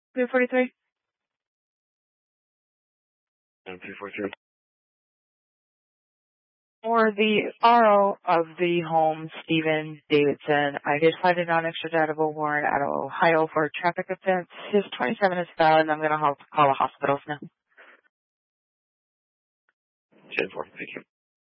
343. 343. For the RO of the home, Stephen Davidson, I did find a non-extraditable warrant out of Ohio for a traffic offense. His 27 is valid, and I'm going to call the hospitals now. 10-4, thank you.